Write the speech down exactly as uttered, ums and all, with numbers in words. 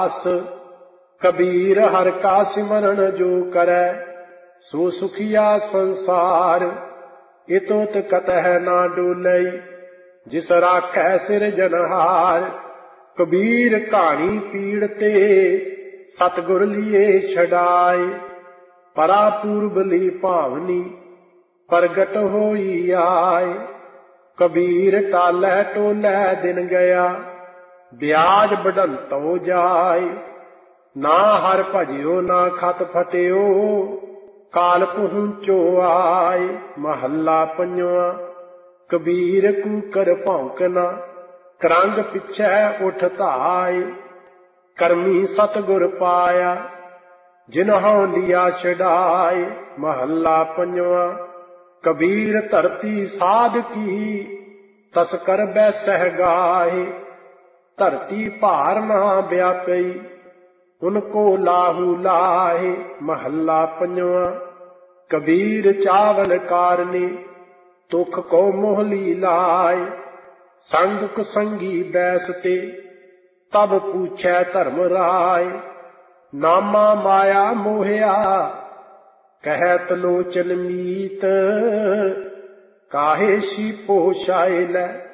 कबीर हर का सिमरन जो करे, सो सुखिया संसार। इतोत कतह ना डोलई, जिस राखै सिरजनहार। कबीर कहानी पीड़ ते, सतगुर लिए छड़ाए। परा पूर्बली भावनी, प्रगट होई आए। कबीर टालै टोलै दिन गया, ब्याज बढ़ंतो जाए। ना हर भजियो ना खत फटियो, काल पहुंचो आए। महला पंजवा। कबीर कूकर भौंकना, करंग पिछै उठ धाए। करमी सतगुर पाया, जिन्हों लिया छड़ाए। महला पंजवा। कबीर धरती साध की, तस्कर बैसह गाहे। धरती भार ना व्यापई, उनको लाहू लाहे। महला पंजवा। कबीर चावल कारने, तुख को मोहली लाए। संग कुसंगी बैसते, तब पूछै धर्म राय। नामा माया मोहिया, कहत लोचन मीत। काहे शीपो शाय लै,